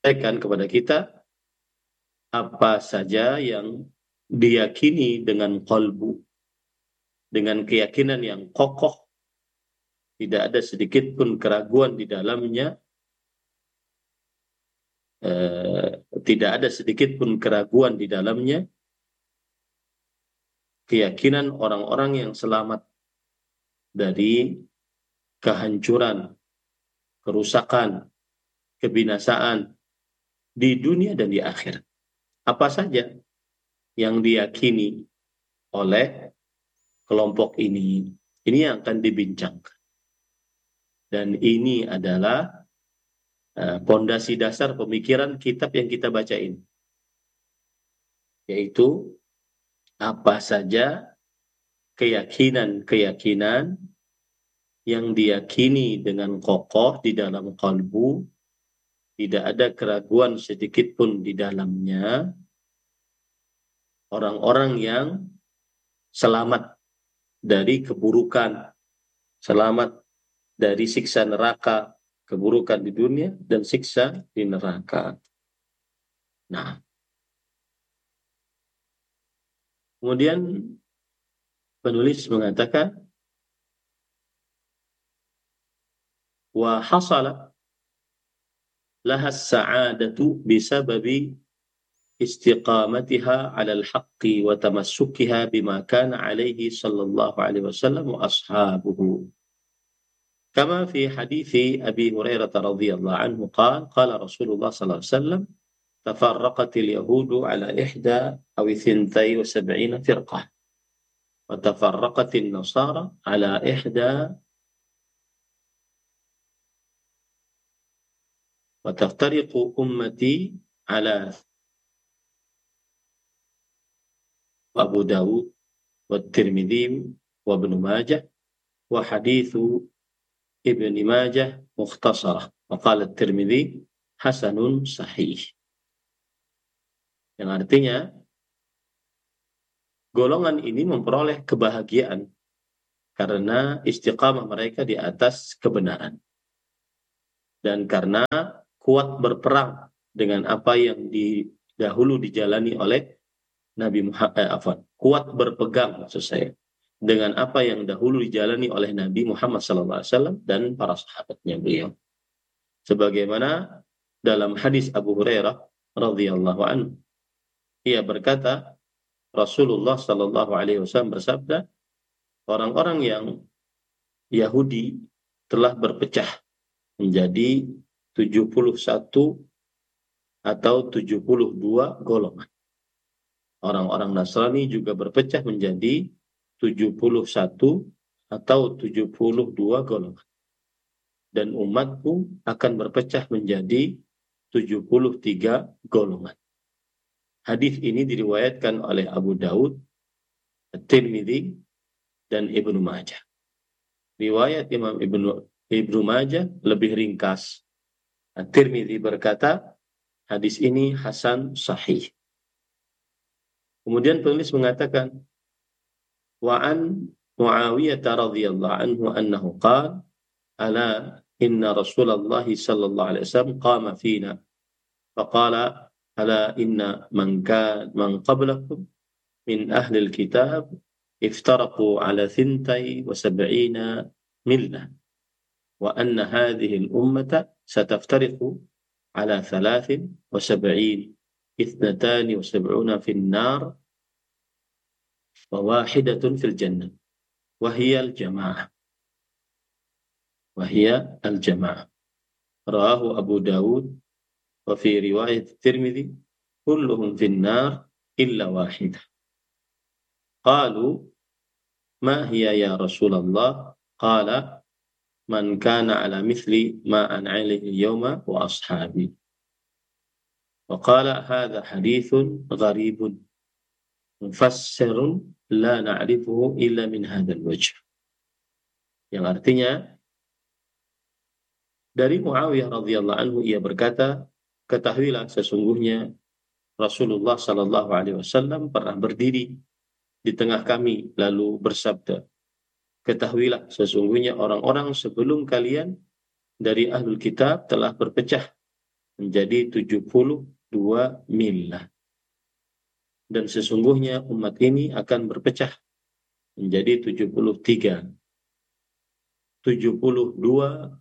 sampaikan kepada kita apa saja yang diyakini dengan qalbu, dengan keyakinan yang kokoh, tidak ada sedikit pun keraguan di dalamnya, tidak ada sedikit pun keraguan di dalamnya, keyakinan orang-orang yang selamat dari kehancuran, kerusakan, kebinasaan di dunia dan di akhirat. Apa saja yang diyakini oleh kelompok ini yang akan dibincangkan. Dan ini adalah pondasi dasar pemikiran kitab yang kita baca ini. Yaitu apa saja keyakinan-keyakinan yang diyakini dengan kokoh di dalam kalbu, tidak ada keraguan sedikit pun di dalamnya, orang-orang yang selamat dari keburukan, selamat dari siksa neraka, keburukan di dunia dan siksa di neraka. Nah, kemudian penulis mengatakan, wa hasala laha as-sa'adatu bisababi istiqamatiha 'ala al-haqqi wa tamassukiha bima kana 'alaihi sallallahu alaihi wasallam wa ashabuhu. Kama fi hadithi Abi Hurairah radhiyallahu anhu qala Rasulullah sallallahu alaihi wasallam tafarraqatil yahudu 'ala 71 firqah wa tafarraqatin nasara 'ala wa taftariqu ummati 'ala Abu Dawud wa Tirmidzi wa Ibnu Majah wa hadithu Ibnu Majah mukhtasarah wa qala Tirmidzi hasanun sahih. Yang artinya golongan ini memperoleh kebahagiaan karena istiqamah mereka di atas kebenaran dan karena kuat berperang dengan apa yang dahulu dijalani oleh Nabi Muhammad, kuat berpegang maksud saya dengan apa yang dahulu dijalani oleh Nabi Muhammad SAW dan para sahabatnya beliau. Sebagaimana dalam hadis Abu Hurairah radhiyallahu anhu, ia berkata, Rasulullah sallallahu alaihi wasallam bersabda, orang-orang yang Yahudi telah berpecah menjadi 71 atau 72 golongan. Orang-orang Nasrani juga berpecah menjadi 71 atau 72 golongan. Dan umatku akan berpecah menjadi 73 golongan. Hadis ini diriwayatkan oleh Abu Daud, At-Tirmidzi, dan Ibnu Majah. Riwayat Imam Ibnu Majah lebih ringkas. At-Tirmidzi berkata, hadis ini hasan sahih. Kemudian penulis mengatakan, wa an Muawiyah radhiyallahu anhu annahu qala, ala inna Rasulullah sallallahu alaihi wasallam qama fina faqala ala inna man qablakum min ahli al-kitab iftaraqu ala 72 millah wa anna hadhihi al-ummata sataftariqu ala 73 72 في النار وواحدة في الجنة وهي الجماعة رواه أبو داود وفي رواية الترمذي كلهم في النار إلا واحدة قالوا ما هي يا رسول الله قال من كان على مثل ما أنا عليه اليوم وأصحابي وقال هذا حديث غريب مفسر لا نعرفه إلا من هذا الوجه. Yang artinya dari Muawiyah radhiyallahu anhu ia berkata, ketahuilah sesungguhnya Rasulullah sallallahu alaihi wasallam pernah berdiri di tengah kami lalu bersabda, ketahuilah sesungguhnya orang-orang sebelum kalian dari ahlul kitab telah berpecah menjadi 72 millah. Dan sesungguhnya umat ini akan berpecah menjadi 73. 72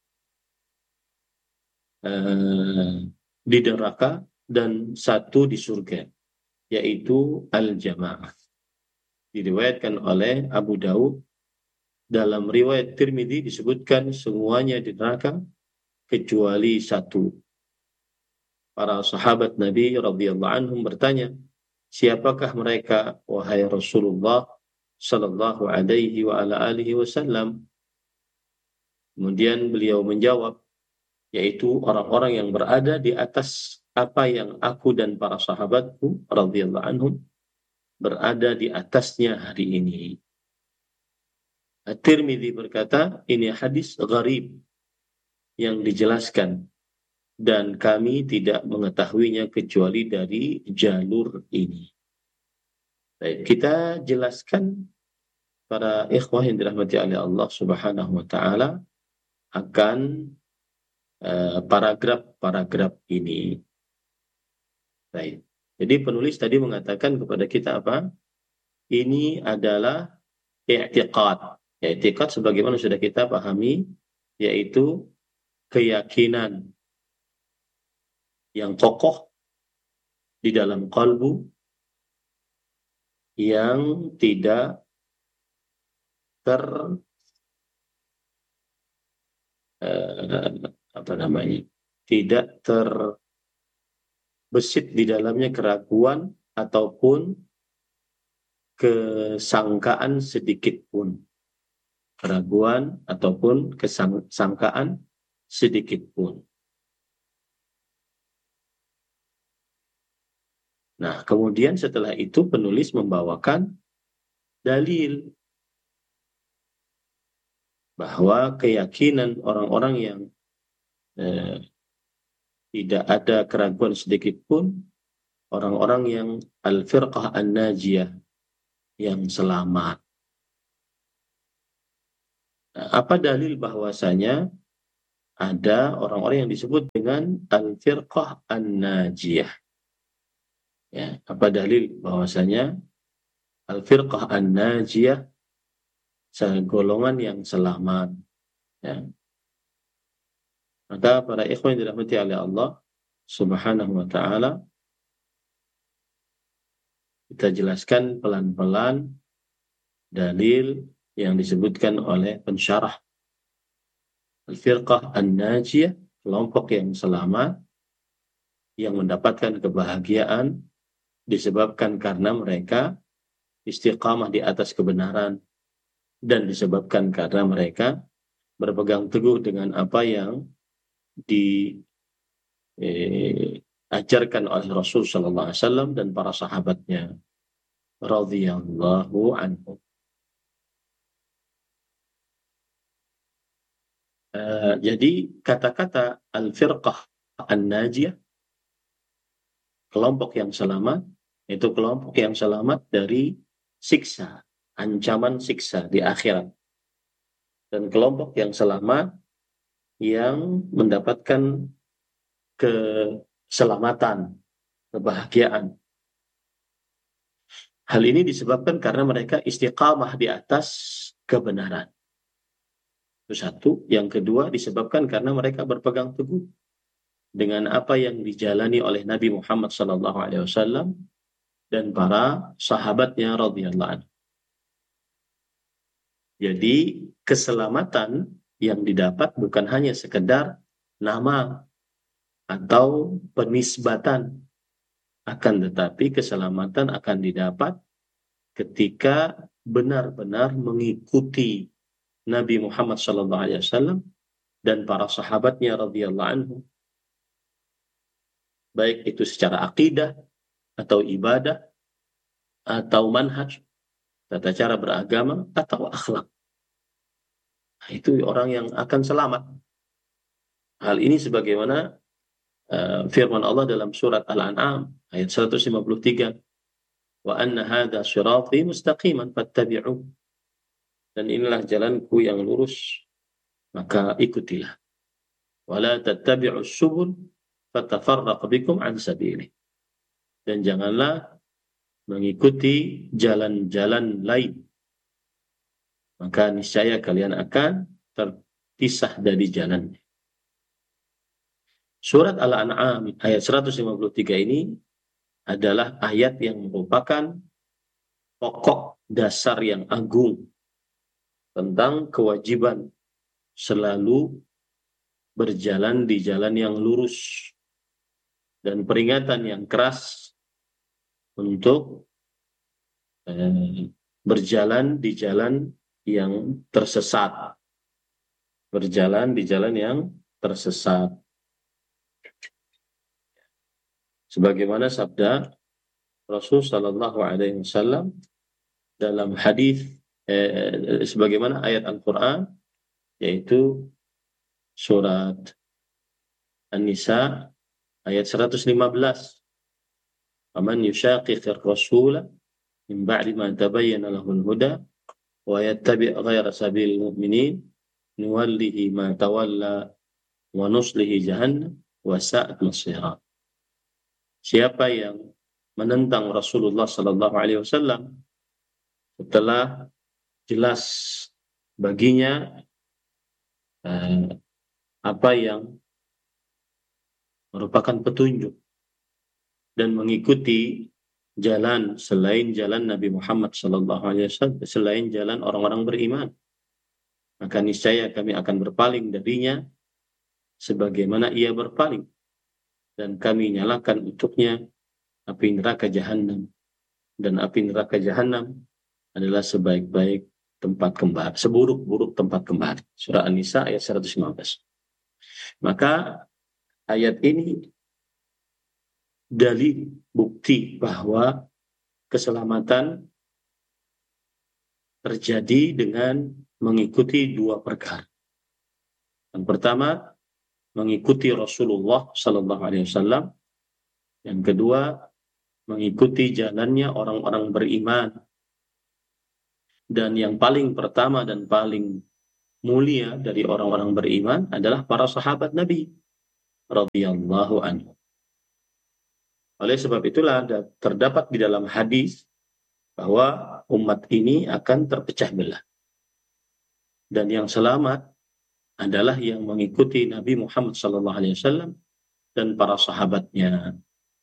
di neraka dan 1 di surga, yaitu al-jamaah. Diriwayatkan oleh Abu Daud. Dalam riwayat Tirmidzi disebutkan semuanya di neraka kecuali 1. Para sahabat Nabi radhiyallahu anhum bertanya, siapakah mereka wahai Rasulullah sallallahu alaihi wa ala alihi wasallam? Kemudian beliau menjawab, yaitu orang-orang yang berada di atas apa yang aku dan para sahabatku radhiyallahu anhum berada di atasnya hari ini. At-Tirmidzi berkata, ini hadis gharib yang dijelaskan dan kami tidak mengetahuinya kecuali dari jalur ini. Baik, kita jelaskan para ikhwah yang dirahmati oleh Allah Subhanahu wa taala akan paragraf-paragraf ini. Baik. Jadi penulis tadi mengatakan kepada kita apa? Ini adalah i'tiqad. I'tiqad sebagaimana sudah kita pahami, yaitu keyakinan yang kokoh di dalam kalbu yang tidak tidak terbesit di dalamnya keraguan ataupun kesangkaan sedikit pun. Keraguan ataupun kesangkaan sedikit pun. Nah, kemudian setelah itu penulis membawakan dalil bahwa keyakinan orang-orang yang tidak ada keraguan sedikit pun, orang-orang yang al-firqah an-najiyah, yang selamat. Nah, apa dalil bahwasanya ada orang-orang yang disebut dengan al-firqah an-najiyah? Ya, apa dalil bahwasanya al-firqah an-najiyah golongan yang selamat? Ya. Maka para ikhwan yang dirahmati oleh Allah Subhanahu wa taala, kita jelaskan pelan-pelan dalil yang disebutkan oleh pensyarah. Al-firqah an-najiyah, kelompok yang selamat, yang mendapatkan kebahagiaan disebabkan karena mereka istiqamah di atas kebenaran, dan disebabkan karena mereka berpegang teguh dengan apa yang diajarkan oleh Rasul sallallahu alaihi wasallam dan para sahabatnya radhiyallahu anhum. Jadi kata-kata al-firqah an-najiyah, kelompok yang selamat, itu kelompok yang selamat dari siksa, ancaman siksa di akhirat. Dan kelompok yang selamat yang mendapatkan keselamatan, kebahagiaan. Hal ini disebabkan karena mereka istiqamah di atas kebenaran. Itu satu. Yang kedua disebabkan karena mereka berpegang teguh dengan apa yang dijalani oleh Nabi Muhammad SAW dan para sahabatnya radhiyallahu anhu. Jadi keselamatan yang didapat bukan hanya sekedar nama atau penisbatan, akan tetapi keselamatan akan didapat ketika benar-benar mengikuti Nabi Muhammad SAW dan para sahabatnya radhiyallahu anhu, baik itu secara akidah atau ibadah atau manhaj, tata cara beragama atau akhlak. Itu orang yang akan selamat. Hal ini sebagaimana firman Allah dalam surat Al-An'am ayat 153, wa anna hadza shirati mustaqiman fattabi'uh, dan inilah jalanku yang lurus, maka ikutilah. Wa la tattabi'us subul fatafarraq bikum an sabili. Dan janganlah mengikuti jalan-jalan lain, maka niscaya kalian akan terpisah dari jalannya. Surat Al-An'am ayat 153 ini adalah ayat yang merupakan pokok dasar yang agung tentang kewajiban selalu berjalan di jalan yang lurus dan peringatan yang keras untuk berjalan di jalan yang tersesat. Berjalan di jalan yang tersesat. Sebagaimana sabda Rasul sallallahu alaihi wasallam dalam hadis sebagaimana ayat Al-Qur'an, yaitu surat An-Nisa ayat 115. Faman yushaqiqir rasula min ba'di ma tabayyana lahul huda wa yattabi' ghayra sabilil mu'minin nuwallihi ma tawalla wa nuslihi jahannam wa sa'at masira. Siapa yang menentang Rasulullah sallallahu alaihi wasallam setelah jelas baginya apa yang merupakan petunjuk dan mengikuti jalan selain jalan Nabi Muhammad sallallahu alaihi wasallam, selain jalan orang-orang beriman, maka niscaya kami akan berpaling darinya sebagaimana ia berpaling, dan kami nyalakan untuknya api neraka jahanam, dan api neraka jahanam adalah sebaik-baik tempat kembali, seburuk-buruk tempat kembali. Surah An-Nisa ayat 115. Maka ayat ini dalil bukti bahwa keselamatan terjadi dengan mengikuti dua perkara. Yang pertama, mengikuti Rasulullah sallallahu alaihi wasallam. Yang kedua, mengikuti jalannya orang-orang beriman. Dan yang paling pertama dan paling mulia dari orang-orang beriman adalah para sahabat Nabi radhiyallahu anhu. Oleh sebab itulah terdapat di dalam hadis bahwa umat ini akan terpecah belah. Dan yang selamat adalah yang mengikuti Nabi Muhammad SAW dan para sahabatnya.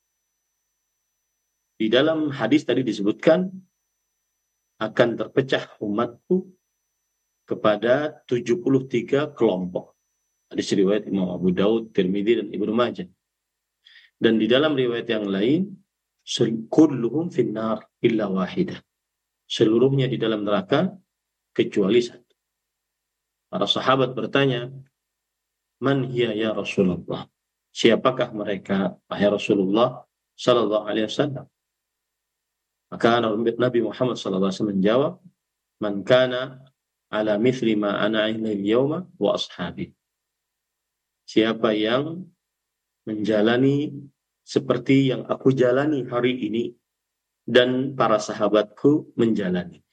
Di dalam hadis tadi disebutkan akan terpecah umatku kepada 73 kelompok. Hadis riwayat Imam Abu Daud, Tirmidzi, dan Ibnu Majah. Dan di dalam riwayat yang lain, kulluhum finnar illa wahidah. Seluruhnya di dalam neraka kecuali satu. Para sahabat bertanya, "Man hiya ya Rasulullah?" Siapakah mereka, wahai Rasulullah sallallahu alaihi wasallam? Maka Nabi Muhammad sallallahu alaihi wasallam menjawab, "Man kana ala mithli ma ana alaihi yauma wa ashabi." Siapa yang menjalani seperti yang aku jalani hari ini dan para sahabatku menjalani.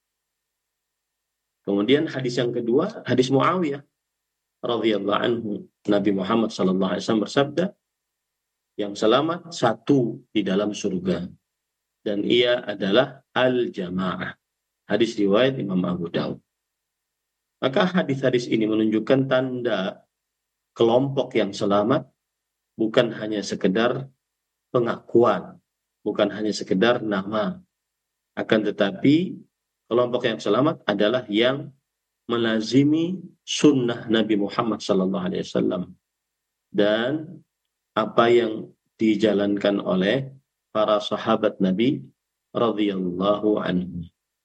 Kemudian hadis yang kedua, hadis Muawiyah radhiyallahu anhu. Nabi Muhammad sallallahu alaihi wasallam bersabda, yang selamat satu di dalam surga, dan ia adalah al-jamaah. Hadis riwayat Imam Abu Daud. Maka hadis-hadis ini menunjukkan tanda kelompok yang selamat bukan hanya sekedar pengakuan, bukan hanya sekedar nama, akan tetapi kelompok yang selamat adalah yang melazimi sunnah Nabi Muhammad SAW dan apa yang dijalankan oleh para sahabat Nabi radhiyallahu anhu.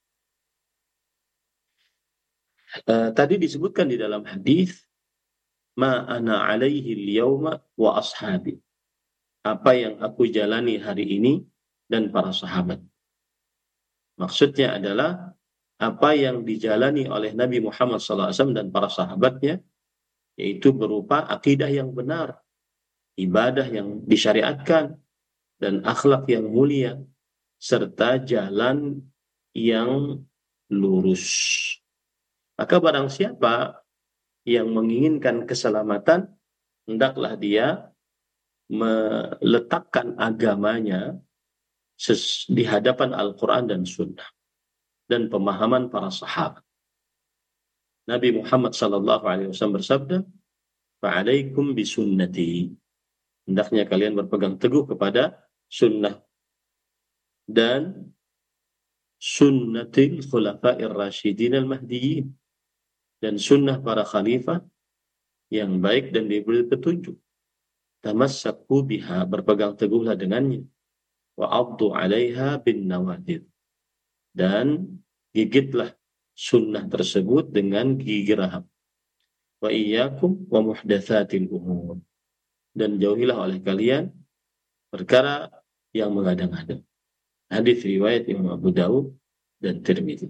Tadi disebutkan di dalam hadis, ma ana alaihi al-yawma wa ashabi. Apa yang aku jalani hari ini dan para sahabat. Maksudnya adalah apa yang dijalani oleh Nabi Muhammad SAW dan para sahabatnya, yaitu berupa akidah yang benar, ibadah yang disyariatkan, dan akhlak yang mulia, serta jalan yang lurus. Maka barang siapa yang menginginkan keselamatan, hendaklah dia meletakkan agamanya di hadapan Al-Quran dan Sunnah dan pemahaman para sahabat. Nabi Muhammad SAW bersabda, "Fa'alaikum bisunnati." Hendaknya kalian berpegang teguh kepada sunnah dan sunnatil khulafa'ir rasyidin al-mahdiyyin, dan sunnah para khalifah yang baik dan diberi petunjuk. Tamassaku biha, berpegang teguhlah dengannya. Wa 'addu 'alaiha bin nawajid, dan gigitlah sunnah tersebut dengan gigi geraham. Wa iyyakum wa muhdatsatil umur, dan jauhilah oleh kalian perkara yang mengada-ngada. Hadis riwayat Imam Abu Daud dan Tirmidzi.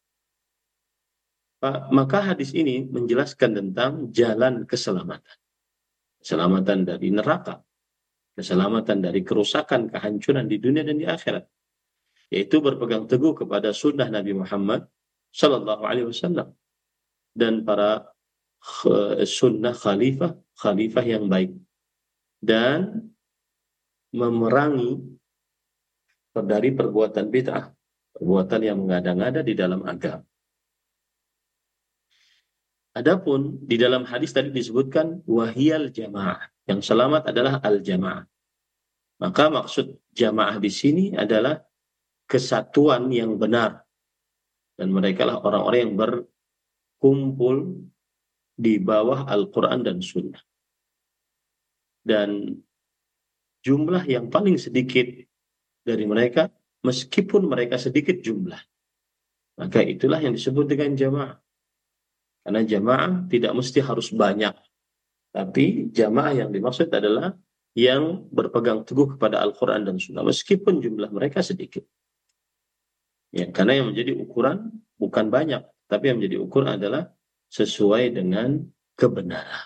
Maka hadis ini menjelaskan tentang jalan keselamatan. Keselamatan dari neraka, keselamatan dari kerusakan, kehancuran di dunia dan di akhirat, yaitu berpegang teguh kepada sunnah Nabi Muhammad Sallallahu Alaihi Wasallam dan para sunnah khalifah yang baik, dan memerangi dari perbuatan bid'ah, perbuatan yang mengada-ngada di dalam agama. Adapun di dalam hadis tadi disebutkan wahiyal jamaah, yang selamat adalah al-jamaah. Maka maksud jamaah di sini adalah kesatuan yang benar, dan mereka lah orang-orang yang berkumpul di bawah Al-Quran dan Sunnah. Dan jumlah yang paling sedikit dari mereka, meskipun mereka sedikit jumlah, maka itulah yang disebut dengan jamaah. Karena jamaah tidak mesti harus banyak, tapi jamaah yang dimaksud adalah yang berpegang teguh kepada Al-Quran dan Sunnah, meskipun jumlah mereka sedikit. Ya, karena yang menjadi ukuran bukan banyak, tapi yang menjadi ukuran adalah sesuai dengan kebenaran.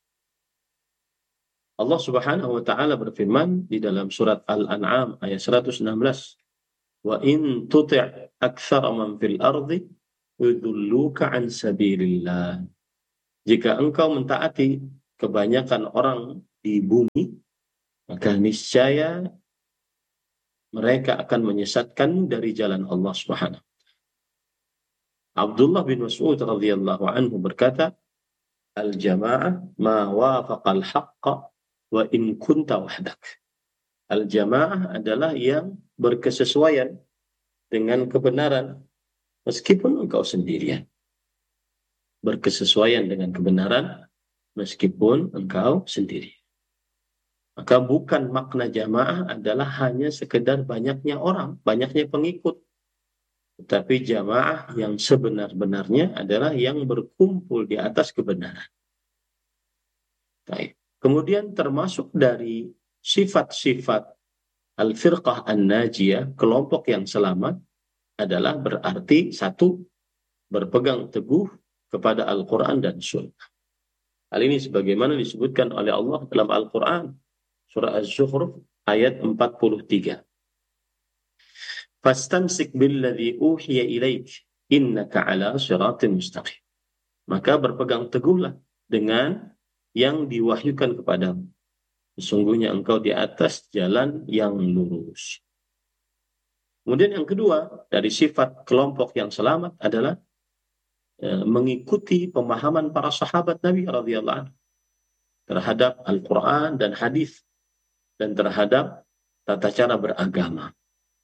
Allah Subhanahu wa taala berfirman di dalam surat Al-An'am ayat 116, "Wa in tuti' aktsara man fil ardi yudulluka an sabilillah." Jika engkau mentaati kebanyakan orang di bumi, maka niscaya mereka akan menyesatkanmu dari jalan Allah Subhanahu. Abdullah bin Mas'ud radhiyallahu anhu berkata, "Al-jamaah ma wafaqal haqqa wa in kunta wahdak." Al-jamaah adalah yang berkesesuaian dengan kebenaran meskipun engkau sendirian. Berkesesuaian dengan kebenaran meskipun engkau sendiri. Maka bukan makna jamaah adalah hanya sekedar banyaknya orang, banyaknya pengikut. Tetapi jamaah yang sebenar-benarnya adalah yang berkumpul di atas kebenaran. Baik. Kemudian termasuk dari sifat-sifat al-firqah an-najiyah, kelompok yang selamat, adalah berarti satu, berpegang teguh kepada Al-Quran dan Sunnah. Hal ini sebagaimana disebutkan oleh Allah dalam Al-Quran, surah Az-Zukhruf ayat 43. "Fastamsik billadhi uhiya ilaik, innaka ala siratin mustaqim." Maka berpegang teguhlah dengan yang diwahyukan kepadamu. Sesungguhnya engkau di atas jalan yang lurus. Kemudian yang kedua, dari sifat kelompok yang selamat adalah mengikuti pemahaman para sahabat Nabi radhiyallahu anhu terhadap Al-Quran dan hadis dan terhadap tata cara beragama.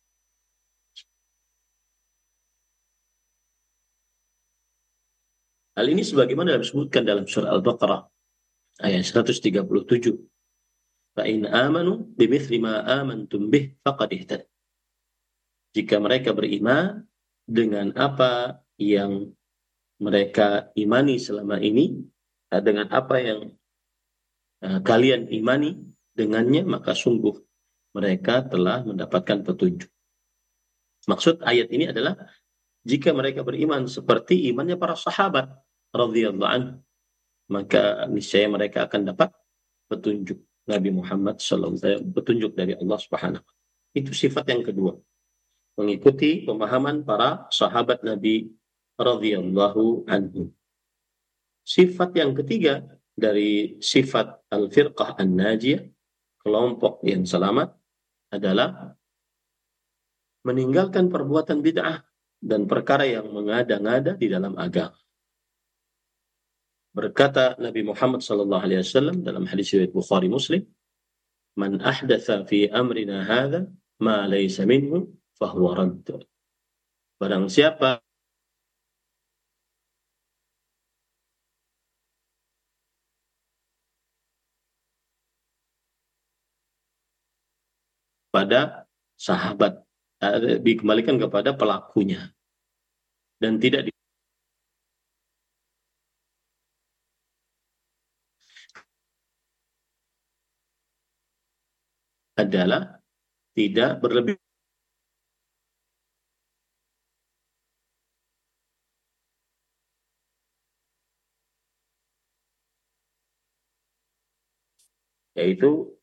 Hal ini sebagaimana disebutkan dalam surah Al-Baqarah ayat 137. "Fa in amanu bimithli ma amantum bih faqad ihtadaw." Jika mereka beriman dengan apa yang mereka imani selama ini, dengan apa yang kalian imani dengannya, maka sungguh mereka telah mendapatkan petunjuk. Maksud ayat ini adalah jika mereka beriman seperti imannya para sahabat radhiyallahu anhu, maka niscaya mereka akan dapat petunjuk Nabi Muhammad sallallahu alaihi wasallam, petunjuk dari Allah Subhanahu. Itu sifat yang kedua, mengikuti pemahaman para sahabat Nabi radhiyallahu anhu. Sifat yang ketiga dari sifat al-firqah an-najiyah, kelompok yang selamat adalah meninggalkan perbuatan bid'ah dan perkara yang mengada-ngada di dalam agama. Berkata Nabi Muhammad sallallahu alaihi wasallam dalam hadis riwayat Bukhari Muslim, "Man ahdatsa fi amrina hadza ma laysa minhu fahuwa radd." Barang siapa pada sahabat, dikembalikan kepada pelakunya dan tidak adalah tidak berlebih, yaitu